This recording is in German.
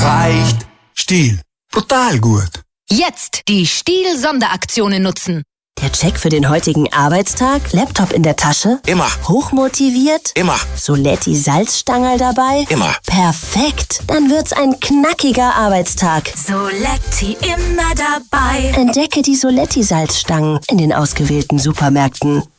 Reicht. Stihl. Brutal gut. Jetzt die Stihl-Sonderaktionen nutzen. Der Check für den heutigen Arbeitstag? Laptop in der Tasche? Immer. Hochmotiviert? Immer. Soletti Salzstangerl dabei? Immer. Perfekt. Dann wird's ein knackiger Arbeitstag. Soletti immer dabei. Entdecke die Soletti Salzstangen in den ausgewählten Supermärkten.